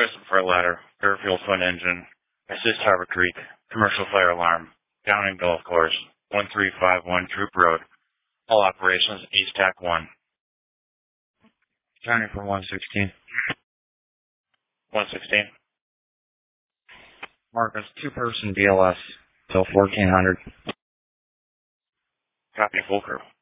Crescent Fire Ladder, Fairfield Fund Engine, Assist Harbor Creek, Commercial Fire Alarm, Downing Golf Course, 1351 Troop Road. All operations, East TAC 1. County for 116. 116. Marcus, 2-person BLS till 1400. Copy, full crew.